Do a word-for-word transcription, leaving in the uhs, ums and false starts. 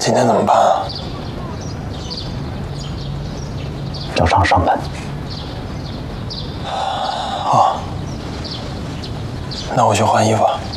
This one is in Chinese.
今天怎么办啊？ 照常上班。 好，那我去换衣服。